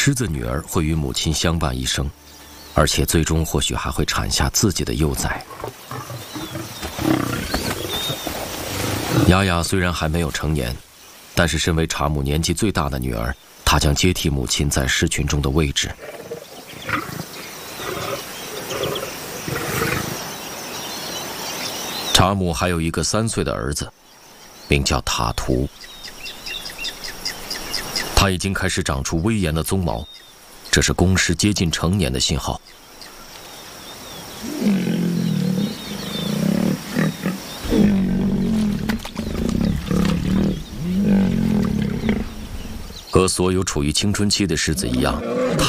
狮子女儿会与母亲相伴一生，而且最终或许还会产下自己的幼崽。雅雅虽然还没有成年，但是身为查姆年纪最大的女儿，她将接替母亲在狮群中的位置。查姆还有一个3岁的儿子，名叫塔图。他已经开始长出威严的鬃毛，这是公狮接近成年的信号。和所有处于青春期的狮子一样，